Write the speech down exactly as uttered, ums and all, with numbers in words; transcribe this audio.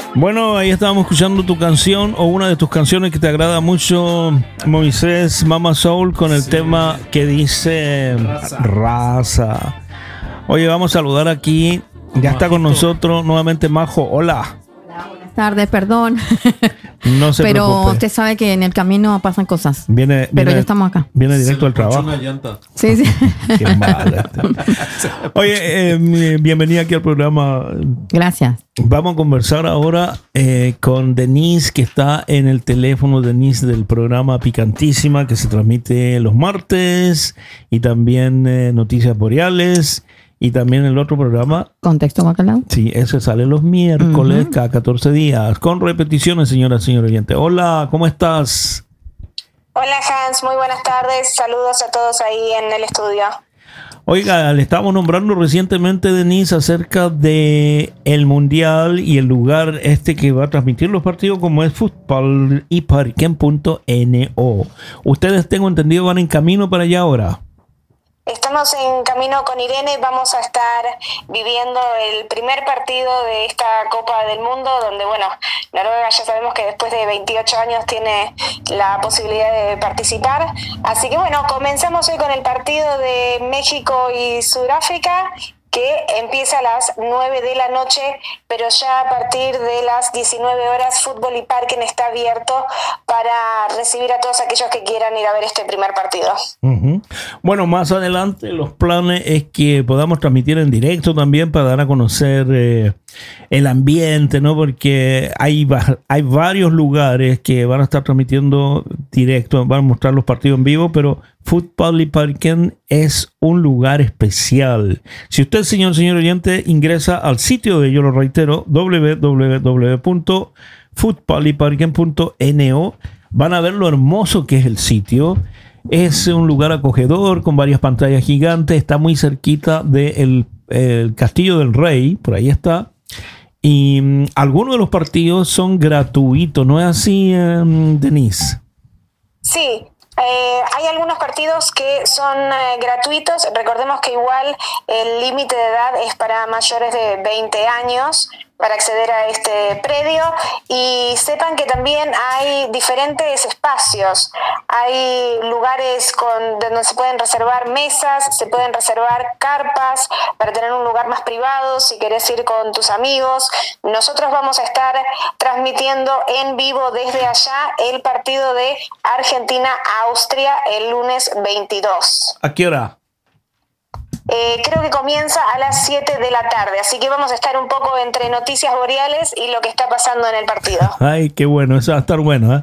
Bueno, ahí estábamos escuchando tu canción o una de tus canciones que te agrada mucho, Moisés, Mama Soul, con el sí. tema que dice Raza. Raza. Oye, vamos a saludar aquí. Ya está con nosotros nuevamente Majo. Hola. Buenas tardes, perdón. No se Pero preocupe. usted sabe que en el camino pasan cosas. Viene, pero viene, ya estamos acá. Viene directo al trabajo. Una llanta. Sí, sí. Qué mal. Oye, eh, bienvenida aquí al programa. Gracias. Vamos a conversar ahora eh, con Denise, que está en el teléfono, Denise, del programa Picantísima, que se transmite los martes, y también eh, Noticias Boreales. Y también el otro programa, Contexto Bacalao. Sí, ese sale los miércoles, uh-huh. cada catorce días, con repeticiones, señora, señor oyente. Hola, ¿cómo estás? Hola, Hans, muy buenas tardes. Saludos a todos ahí en el estudio. Oiga, le estábamos nombrando recientemente, Denise, acerca de el Mundial y el lugar este que va a transmitir los partidos, como es fútbol y parquen punto no. Ustedes, tengo entendido, van en camino para allá ahora. Estamos en camino con Irene, vamos a estar viviendo el primer partido de esta Copa del Mundo, donde, bueno, Noruega ya sabemos que después de veintiocho años tiene la posibilidad de participar. Así que, bueno, comenzamos hoy con el partido de México y Sudáfrica, que empieza a las nueve de la noche, pero ya a partir de las diecinueve horas Fútbol y Parken está abierto para recibir a todos aquellos que quieran ir a ver este primer partido. Uh-huh. Bueno, más adelante los planes es que podamos transmitir en directo también para dar a conocer eh, el ambiente, ¿no? Porque hay, hay varios lugares que van a estar transmitiendo directo, van a mostrar los partidos en vivo, pero Fútbol y Parken es un lugar especial. Si usted, señor, señor oyente, ingresa al sitio de, yo lo reitero, doble u doble u doble u punto fútbol y parken punto no, van a ver lo hermoso que es el sitio. Es un lugar acogedor con varias pantallas gigantes, está muy cerquita del el Castillo del Rey, por ahí está. Y um, algunos de los partidos son gratuitos, ¿no es así, um, Denise? Sí. Eh, hay algunos partidos que son eh, gratuitos. Recordemos que igual el límite de edad es para mayores de veinte años para acceder a este predio, y sepan que también hay diferentes espacios. Hay lugares con, donde se pueden reservar mesas, se pueden reservar carpas para tener un lugar más privado si querés ir con tus amigos. Nosotros vamos a estar transmitiendo en vivo desde allá el partido de Argentina-Austria el lunes veintidós. ¿A qué hora? Eh, creo que comienza a las siete de la tarde, así que vamos a estar un poco entre Noticias Boreales y lo que está pasando en el partido. Ay, qué bueno, eso va a estar bueno, ¿eh?